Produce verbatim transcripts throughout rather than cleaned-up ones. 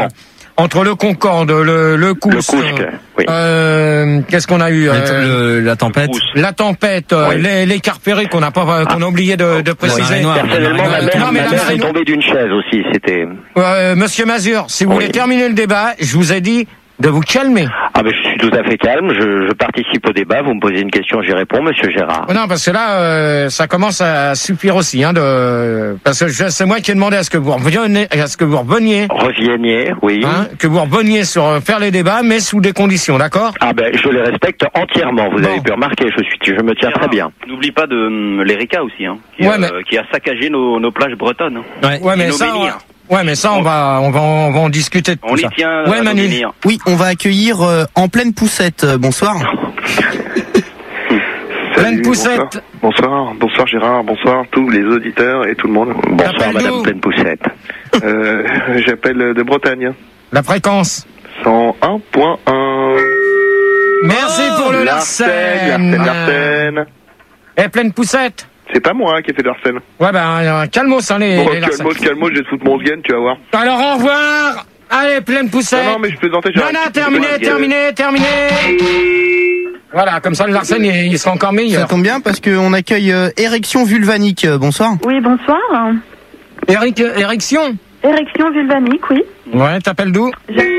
euh, entre le Concorde, le le Cous, Le Cousque, oui. euh, qu'est-ce qu'on a eu euh, Le- la tempête. La tempête, euh, Oui. les, les Carpérés qu'on a pas, qu'on a oublié de, de préciser. Ouais, Personnellement, ma mère, Non, mais ma la mère marée est noire- tombée d'une chaise aussi. C'était. Euh, Monsieur Mazur, si vous Oui. voulez terminer le débat, je vous ai dit de vous calmer. Ah ben je suis tout à fait calme. Je, je participe au débat. Vous me posez une question, j'y réponds, Monsieur Gérard. Non, parce que là, euh, ça commence à suffire aussi, hein, de, parce que je- c'est moi qui ai demandé à ce que vous reveniez, à ce que vous reveniez, Revieniez, oui. hein, que vous reveniez sur euh, faire les débats, mais sous des conditions, d'accord? Ah ben je les respecte entièrement. Vous Bon. avez pu remarquer. Je suis, je me tiens très bien. N'oublie pas de hum, l'Erika aussi, hein, qui, Ouais, a, mais- qui a saccagé nos, nos plages bretonnes. Hein. Ouais. Ouais, mais Et nos ça, on, menhirs. ouais, mais ça, on va, on va, on va en discuter de tout On y ça. tient Ouais, à nos Manu. menhirs. Oui, on va accueillir euh, en pleine poussette. Euh, bonsoir. Pleine Salut, poussette. Bonsoir. bonsoir, bonsoir Gérard, bonsoir tous les auditeurs et tout le monde. Bonsoir, T'appelles Madame d'où Pleine Poussette. Euh, J'appelle de Bretagne. La fréquence. cent un point un. Merci Oh, pour le Larsen, Larsen. Larsen, Larsen. Eh, pleine poussette. C'est pas moi hein, qui ai fait Larsen. Ouais, ben, euh, calmos, hein, les, Bon, les Larsen. calmos, calmos, je vais te foutre mon sgen, tu vas voir. Alors, au revoir. Allez, pleine poussette. Non, non, mais je plaisantais. Non, Gérard. non, terminé, terminé, terminé. Voilà, comme ça, le Larsen, il, il sera encore Ça meilleur. tombe bien parce qu'on accueille euh, Érection Vulvanique. Euh, bonsoir. Oui, bonsoir. Eric, érection. Érection vulvanique, oui. Ouais, t'appelles d'où?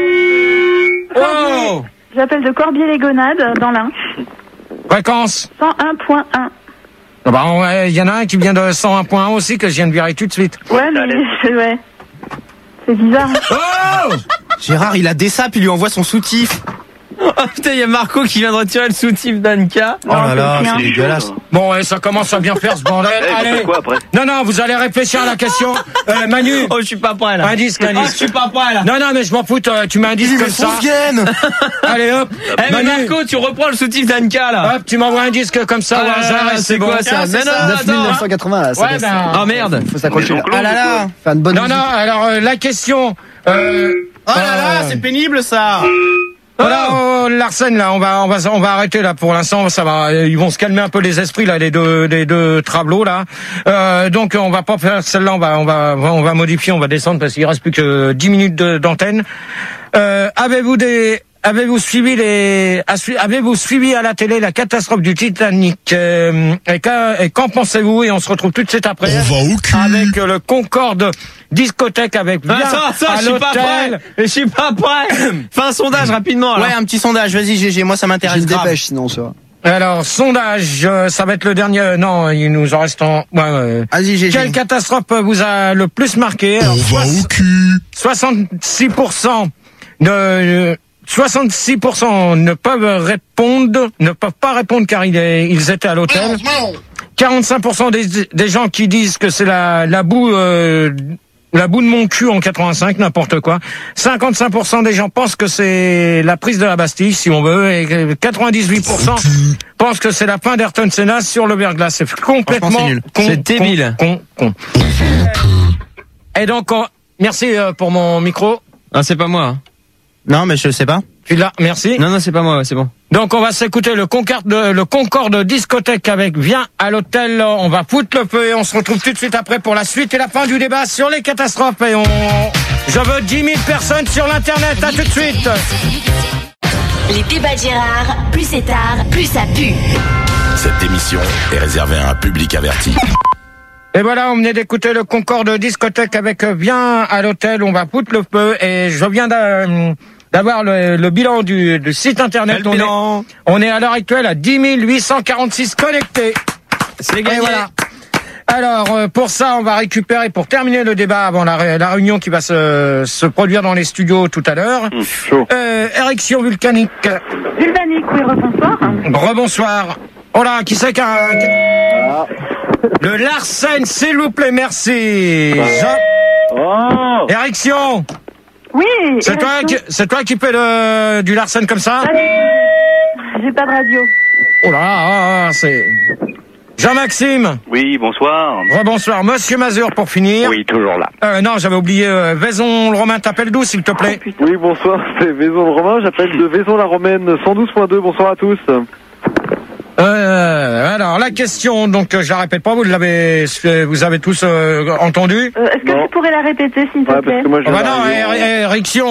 Oh! J'appelle de Corbier-les-Gonades, dans l'Ain. Fréquence. cent un point un. Ah bah, ouais, il y en a un qui vient de cent un point un aussi, que je viens de virer tout de suite. Ouais, mais c'est ouais. C'est bizarre. Oh! Gérard, il a des sapes, il lui envoie son soutif. Oh putain, il y a Marco qui vient de retirer le soutif d'Anka. Oh là là, c'est c'est bien. dégueulasse. Bon, ouais, ça commence à bien faire ce bordel. Eh, Allez. c'est quoi après? Non, non, vous allez réfléchir à la question. Euh, Manu. Oh, je suis pas prêt là. Un disque, un Oh, je disque. suis pas prêt là. Non, non, mais je m'en fous, toi, tu mets un disque Il met comme son ça. sgen. Allez, hop. Eh mais Manu. Marco, tu reprends le soutif d'Anka là. Hop, tu m'envoies un disque comme ça Ah au là hasard là, et c'est c'est bon. quoi ça? Mais non, attends. quatre-vingts, là, ça Ouais, baisse. ben. Oh merde. Faut s'accrocher. là. Ah là là. Faire une bonne Non, musique. non, alors, euh, la question, euh, Oh là là, euh, c'est pénible ça. Voilà, oh, Larsen, là, on va, on va, on va arrêter là pour l'instant. Ça va, ils vont se calmer un peu les esprits là, les deux, les deux trablots là. Euh, donc on va pas faire celle-là, on va, on va, on va modifier, on va descendre parce qu'il reste plus que dix minutes de- d'antenne. Euh, avez-vous des, avez-vous suivi les, avez-vous suivi à la télé la catastrophe du Titanic euh, et qu'en et qu'en pensez-vous? Et on se retrouve tout de suite après avec le Concorde discothèque avec Ah, bien ça, ça, à je suis pas prêt. l'hôtel. Je suis pas prêt. Fais un sondage rapidement alors. Ouais, un petit sondage. Vas-y, G G, moi ça J'ai m'intéresse une grave. dépêche, sinon, ça va. Alors, sondage, euh, ça va être le dernier. euh, Non, il nous en reste en. Ouais, ouais. Vas-y, G G. Quelle catastrophe vous a le plus marqué? Alors, soix- soixante-six pour cent de. soixante-six pour cent ne peuvent répondre, ne peuvent pas répondre car ils, ils étaient à l'hôtel. quarante-cinq pour cent des, des gens qui disent que c'est la, la boue, euh, la boue de mon cul en quatre-vingt-cinq, n'importe quoi. cinquante-cinq pour cent des gens pensent que c'est la prise de la Bastille, si on veut, et quatre-vingt-dix-huit pour cent pensent que c'est la fin d'Ayrton Senna sur le verglas. C'est complètement Franchement, c'est nul. con, C'est débile. Con, con, con. Et donc, on- merci euh, pour mon micro. Ah, c'est pas moi. hein. Non, mais je sais pas. Tu l'as, merci. Non, non, c'est pas moi, ouais, c'est bon. Donc on va s'écouter le Concorde, le Concorde discothèque avec Viens à l'hôtel. On va foutre le feu et on se retrouve tout de suite après pour la suite et la fin du débat sur les catastrophes. Et on, je veux dix mille personnes sur l'internet. À tout de suite. Les débats de Gérard, plus c'est tard, plus ça pue. Cette émission est réservée à un public averti. Et voilà, on venait d'écouter le Concorde discothèque avec Viens à l'hôtel. On va foutre le feu et je viens d'a- d'avoir le, le bilan du, du site internet. Quel On bilan est, on est à l'heure actuelle à dix mille huit cent quarante-six connectés. C'est Et gagné. voilà. Alors, euh, pour ça, on va récupérer, pour terminer le débat avant la, ré- la réunion qui va se, se produire dans les studios tout à l'heure, Chaud. euh, érection volcanique. Vulvanique, oui, rebonsoir. Rebonsoir. Oh là, qui c'est qui a... Le Larsen, s'il vous plaît, merci. Jean... Oh! Érection. Oui. C'est toi, qui, érection. c'est toi qui fais le, du Larsen comme ça? J'ai pas de radio. Oh là, ah, ah, c'est... Jean-Maxime. Oui, bonsoir. Rebonsoir. Monsieur Mazur pour finir. Oui, toujours là. Euh, non, j'avais oublié. Euh, Vaison le Romain, t'appelles d'où, s'il te plaît? Oui, bonsoir, c'est Vaison le Romain, j'appelle de Vaison la Romaine cent douze point deux, bonsoir à tous. Euh, alors la question, donc euh, je la répète pas, vous l'avez, vous avez tous euh, entendu. Euh, Est-ce que Non. tu pourrais la répéter, s'il te Ouais, plaît? parce que moi, je Oh bah viens non, d'arriver. é- é- érection.